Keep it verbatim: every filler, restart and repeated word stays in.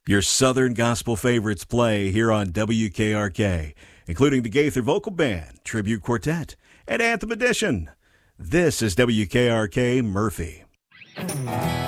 Your Southern Gospel favorites play here on W K R K, including the Gaither Vocal Band, Tribute Quartet, and Anthem Edition. This is W K R K Murphy.